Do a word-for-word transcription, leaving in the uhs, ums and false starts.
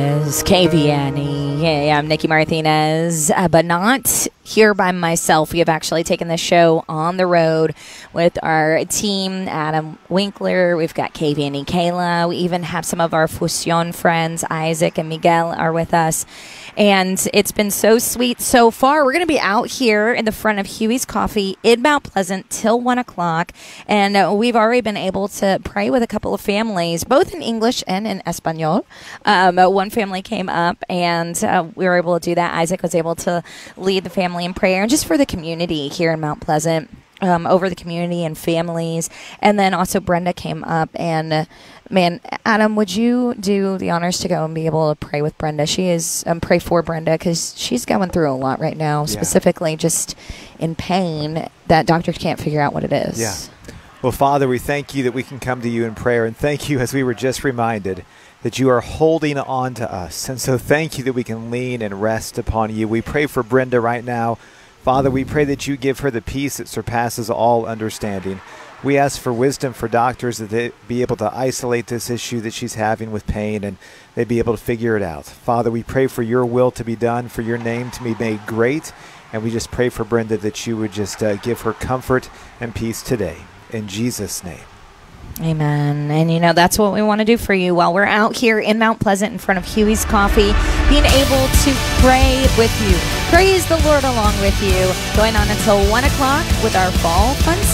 Is K V N E. Hey, I'm Nikki Martinez, uh, but not here by myself. We have actually taken the show on the road with our team, Adam Winkler. We've got K V N E Kayla. We even have some of our Fusion friends, Isaac and Miguel, are with us. And it's been so sweet so far. We're going to be out here in the front of Huey's Coffee in Mount Pleasant till one o'clock. And uh, we've already been able to pray with a couple of families, both in English and in Espanol. Um, uh, one family came up, and uh, we were able to do that. Isaac was able to lead the family in prayer, and just for the community here in Mount Pleasant, um, over the community and families. And then also Brenda came up, and uh, man, Adam, would you do the honors to go and be able to pray with Brenda? She is, um, pray for Brenda, because she's going through a lot right now, yeah. Specifically just in pain that doctors can't figure out what it is. Yeah. Well, Father, we thank you that we can come to you in prayer, and thank you, as we were just reminded, that you are holding on to us. And so thank you that we can lean and rest upon you. We pray for Brenda right now. Father, we pray that you give her the peace that surpasses all understanding. We ask for wisdom for doctors, that they be able to isolate this issue that she's having with pain, and they be able to figure it out. Father, we pray for your will to be done, for your name to be made great. And we just pray for Brenda that you would just uh, give her comfort and peace today. In Jesus' name. Amen. And, you know, that's what we want to do for you while we're out here in Mount Pleasant in front of Huey's Coffee, being able to pray with you. Praise the Lord along with you. Going on until one o'clock with our Fall Fun